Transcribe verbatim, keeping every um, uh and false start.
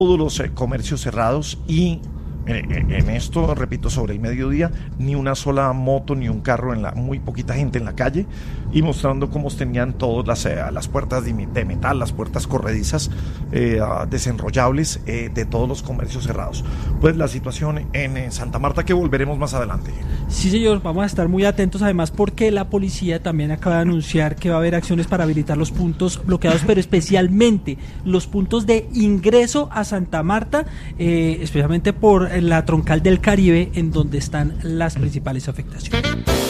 todos los eh, comercios cerrados y eh, en esto, repito, sobre el mediodía, ni una sola moto ni un carro, en la muy poquita gente en la calle, y mostrando cómo tenían todas las, eh, las puertas de, de metal, las puertas corredizas eh, desenrollables eh, de todos los comercios cerrados. Pues la situación en, en Santa Marta, que volveremos más adelante. Sí, señor, vamos a estar muy atentos, además porque la policía también acaba de anunciar que va a haber acciones para habilitar los puntos bloqueados, pero especialmente los puntos de ingreso a Santa Marta, eh, especialmente por la troncal del Caribe, en donde están las principales afectaciones.